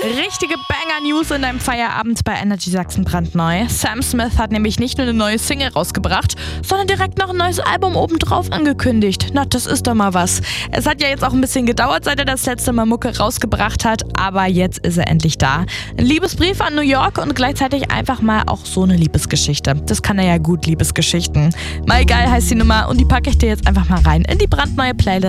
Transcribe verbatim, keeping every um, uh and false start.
Richtige Banger-News in deinem Feierabend bei Energy Sachsen brandneu. Sam Smith hat nämlich nicht nur eine neue Single rausgebracht, sondern direkt noch ein neues Album obendrauf angekündigt. Na, das ist doch mal was. Es hat ja jetzt auch ein bisschen gedauert, seit er das letzte Mal Mucke rausgebracht hat, aber jetzt ist er endlich da. Ein Liebesbrief an New York und gleichzeitig einfach mal auch so eine Liebesgeschichte. Das kann er ja gut, Liebesgeschichten. Mal egal heißt die Nummer und die packe ich dir jetzt einfach mal rein in die brandneue Playlist.